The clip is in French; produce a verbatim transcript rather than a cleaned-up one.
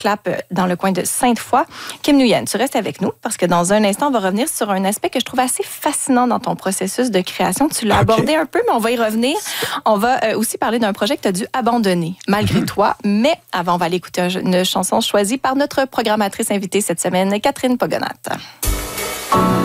Clap dans le coin de Sainte-Foy. Kim Nguyen, tu restes avec nous parce que dans un instant, on va revenir sur un aspect que je trouve assez fascinant dans ton processus de création. Tu l'as okay. abordé un peu, mais on va y revenir. On va euh, aussi parler d'un projet que tu as dû abandonner malgré mm-hmm. toi. Mais avant, on va aller écouter une chanson choisie par notre programmatrice invitée cette semaine, Catherine Pogonat.